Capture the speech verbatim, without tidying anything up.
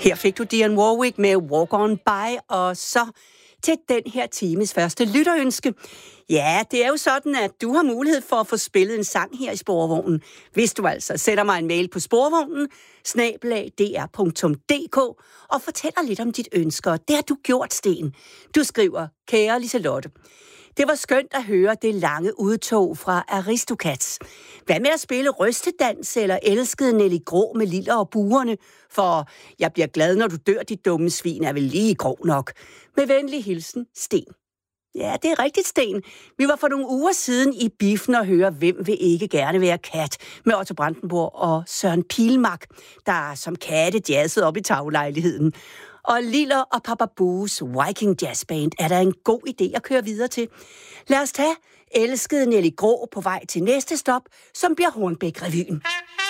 Her fik du Dionne Warwick med Walk On By, og så til den her times første lytterønske. Ja, det er jo sådan, at du har mulighed for at få spillet en sang her i Sporvognen, hvis du altså sætter mig en mail på sporvognen, snabel-a d r punktum d k, og fortæller lidt om dit ønske. Det har du gjort, Sten. Du skriver, kære Liselotte, det var skønt at høre det lange udtog fra Aristocats. Hvad med at spille rystedans eller elskede Nelly Grå med liller og buerne? For jeg bliver glad, når du dør, dit dumme svin er vel lige grå nok. Med venlig hilsen, Sten. Ja, det er rigtigt, Sten. Vi var for nogle uger siden i biffen og høre, hvem vil ikke gerne være kat, med Otto Brandenburg og Søren Pilmark, der som katte jazzede op i taglejligheden. Og Liller og Papa Boos Viking Jazz Band er der en god idé at køre videre til. Lad os tage elskede Nelly Grå på vej til næste stop, som bliver Hornbæk-revyen.